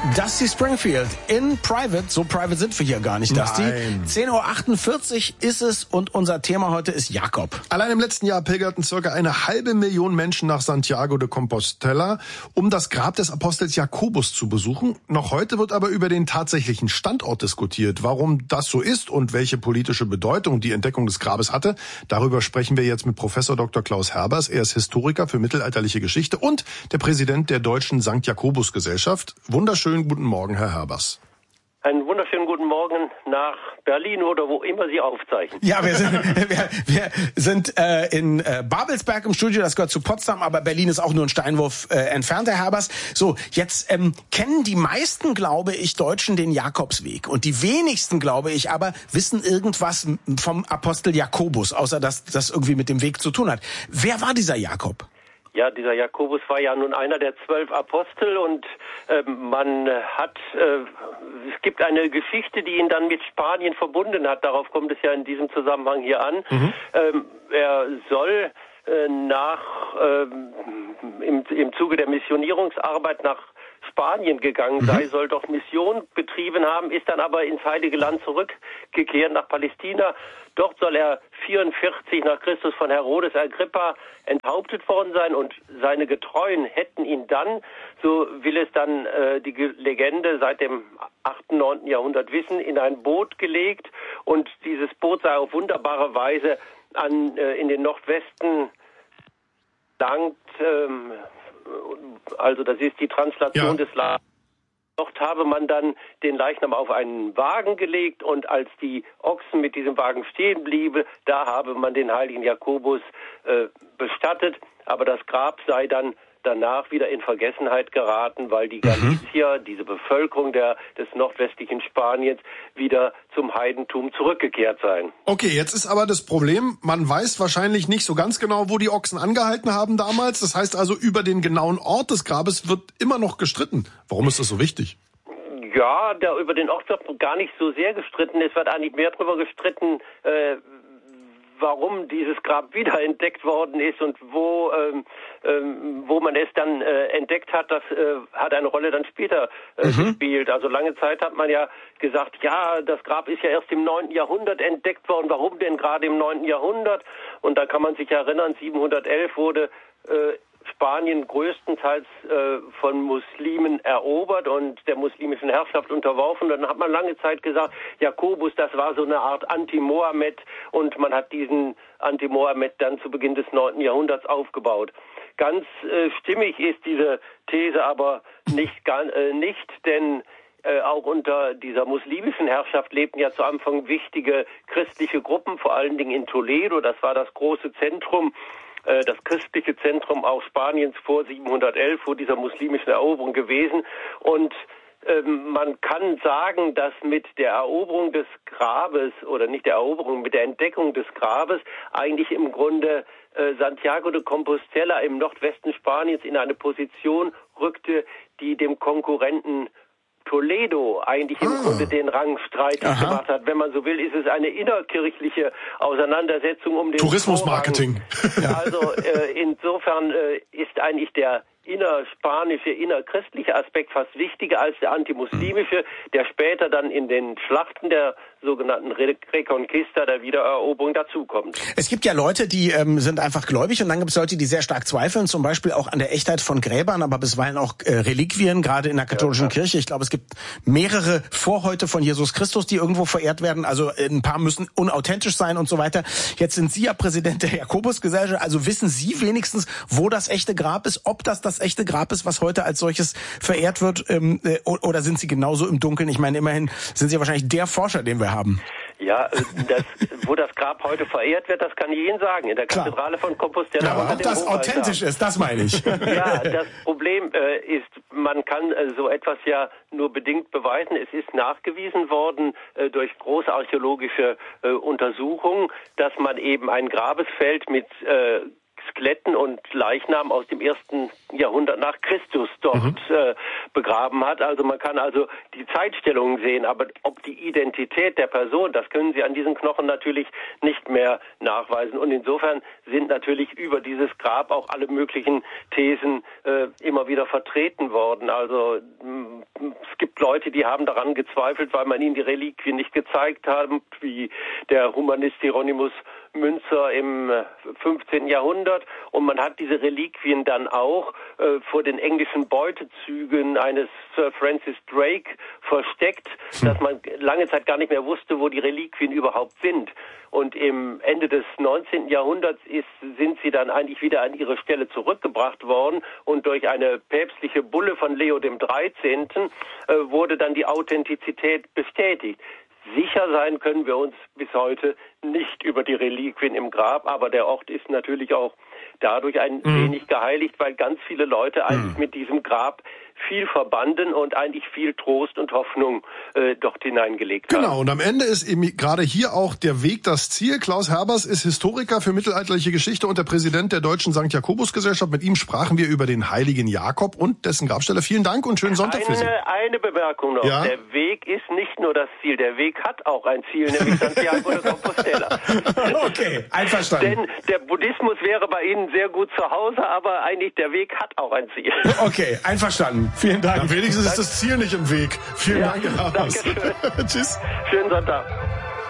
Dusty Springfield in Private. So private sind wir hier gar nicht, Dusty. 10:48 Uhr ist es und unser Thema heute ist Jakob. Allein im letzten Jahr pilgerten circa 500.000 Menschen nach Santiago de Compostela, um das Grab des Apostels Jakobus zu besuchen. Noch heute wird aber über den tatsächlichen Standort diskutiert. Warum das so ist und welche politische Bedeutung die Entdeckung des Grabes hatte, darüber sprechen wir jetzt mit Professor Dr. Klaus Herbers. Er ist Historiker für mittelalterliche Geschichte und der Präsident der Deutschen Sankt Jakobus Gesellschaft. Wunderschönen guten Morgen, Herr Herbers. Einen wunderschönen guten Morgen nach Berlin oder wo immer Sie aufzeichnen. Ja, wir sind in Babelsberg im Studio, das gehört zu Potsdam, aber Berlin ist auch nur ein Steinwurf entfernt, Herr Herbers. So, jetzt kennen die meisten, glaube ich, Deutschen den Jakobsweg und die wenigsten, glaube ich, aber wissen irgendwas vom Apostel Jakobus, außer dass das irgendwie mit dem Weg zu tun hat. Wer war dieser Jakob? Ja, dieser Jakobus war ja nun einer der 12 Apostel und es gibt eine Geschichte, die ihn dann mit Spanien verbunden hat. Darauf kommt es ja in diesem Zusammenhang hier an. Er soll im Zuge der Missionierungsarbeit nach Spanien gegangen sei, soll dort Mission betrieben haben, ist dann aber ins Heilige Land zurückgekehrt nach Palästina. Dort soll er 44 nach Christus von Herodes Agrippa enthauptet worden sein und seine Getreuen hätten ihn dann, so will es dann die Legende seit dem 8., 9. Jahrhundert wissen, in ein Boot gelegt und dieses Boot sei auf wunderbare Weise in den Nordwesten gelangt, also das ist die Translation des Landes. Dort habe man dann den Leichnam auf einen Wagen gelegt und als die Ochsen mit diesem Wagen stehen blieben, da habe man den heiligen Jakobus bestattet, aber das Grab sei dann danach wieder in Vergessenheit geraten, weil die Galicier, diese Bevölkerung des nordwestlichen Spaniens, wieder zum Heidentum zurückgekehrt seien. Okay, jetzt ist aber das Problem, man weiß wahrscheinlich nicht so ganz genau, wo die Ochsen angehalten haben damals. Das heißt also, über den genauen Ort des Grabes wird immer noch gestritten. Warum ist das so wichtig? Ja, über den Ort wird gar nicht so sehr gestritten. Es wird eigentlich mehr darüber gestritten, warum dieses Grab wiederentdeckt worden ist und wo man es dann entdeckt hat, das hat eine Rolle dann später gespielt. Also lange Zeit hat man ja gesagt, ja, das Grab ist ja erst im 9. Jahrhundert entdeckt worden. Warum denn gerade im 9. Jahrhundert? Und da kann man sich erinnern, 711 wurde Spanien größtenteils von Muslimen erobert und der muslimischen Herrschaft unterworfen. Dann hat man lange Zeit gesagt, Jakobus, das war so eine Art Anti-Mohammed und man hat diesen Anti-Mohammed dann zu Beginn des 9. Jahrhunderts aufgebaut. Ganz stimmig ist diese These aber nicht, denn auch unter dieser muslimischen Herrschaft lebten ja zu Anfang wichtige christliche Gruppen, vor allen Dingen in Toledo. Das war das große Zentrum, das christliche Zentrum auch Spaniens vor 711, vor dieser muslimischen Eroberung gewesen. Und man kann sagen, dass mit der Eroberung des Grabes, oder nicht der Eroberung, mit der Entdeckung des Grabes eigentlich im Grunde Santiago de Compostela im Nordwesten Spaniens in eine Position rückte, die dem Konkurrenten Toledo eigentlich im Grunde den Rang streitig gemacht hat. Wenn man so will, ist es eine innerkirchliche Auseinandersetzung um den Tourismusmarketing. Also insofern ist eigentlich der innerspanische, innerchristliche Aspekt fast wichtiger als der antimuslimische, der später dann in den Schlachten der sogenannten Reconquista, der Wiedereroberung, dazukommt. Es gibt ja Leute, die sind einfach gläubig und dann gibt es Leute, die sehr stark zweifeln, zum Beispiel auch an der Echtheit von Gräbern, aber bisweilen auch Reliquien, gerade in der katholischen Kirche. Ich glaube, es gibt mehrere Vorhäute von Jesus Christus, die irgendwo verehrt werden. Also ein paar müssen unauthentisch sein und so weiter. Jetzt sind Sie ja Präsident der Jakobusgesellschaft, also wissen Sie wenigstens, wo das echte Grab ist, ob das echte Grab ist, was heute als solches verehrt wird, oder sind Sie genauso im Dunkeln? Ich meine, immerhin sind Sie ja wahrscheinlich der Forscher, den wir haben. Ja, wo das Grab heute verehrt wird, das kann ich Ihnen sagen. In der Kathedrale von Compostela. Ja, ob das authentisch ist, das meine ich. Ja, das Problem ist, man kann so etwas ja nur bedingt beweisen. Es ist nachgewiesen worden durch große archäologische Untersuchungen, dass man eben ein Grabesfeld mit Skeletten und Leichnamen aus dem 1. Jahrhundert nach Christus dort begraben hat. Also man kann also die Zeitstellungen sehen, aber ob die Identität der Person, das können Sie an diesen Knochen natürlich nicht mehr nachweisen. Und insofern sind natürlich über dieses Grab auch alle möglichen Thesen immer wieder vertreten worden. Also Es gibt Leute, die haben daran gezweifelt, weil man ihnen die Reliquien nicht gezeigt hat, wie der Humanist Hieronymus Münzer im 15. Jahrhundert. Und man hat diese Reliquien dann auch vor den englischen Beutezügen eines Sir Francis Drake versteckt, dass man lange Zeit gar nicht mehr wusste, wo die Reliquien überhaupt sind. Und im Ende des 19. Jahrhunderts sind sie dann eigentlich wieder an ihre Stelle zurückgebracht worden und durch eine päpstliche Bulle von Leo dem 13. Wurde dann die Authentizität bestätigt. Sicher sein können wir uns bis heute nicht über die Reliquien im Grab, aber der Ort ist natürlich auch dadurch ein wenig geheiligt, weil ganz viele Leute eigentlich mit diesem Grab viel verbanden und eigentlich viel Trost und Hoffnung dort hineingelegt haben. Genau, und am Ende ist eben gerade hier auch der Weg das Ziel. Klaus Herbers ist Historiker für mittelalterliche Geschichte und der Präsident der Deutschen St. Jakobus-Gesellschaft. Mit ihm sprachen wir über den heiligen Jakob und dessen Grabstelle. Vielen Dank und schönen Sonntag für Sie. Eine Bemerkung noch. Ja? Der Weg ist nicht nur das Ziel, der Weg hat auch ein Ziel, nämlich Santiago de Compostela. Okay, einverstanden. Denn der Buddhismus wäre bei Ihnen sehr gut zu Hause, aber eigentlich der Weg hat auch ein Ziel. Okay, einverstanden. Vielen Dank. Am wenigsten ist das Ziel nicht im Weg. Vielen Dank, Herr Haas. Danke schön. Tschüss. Schönen Sonntag.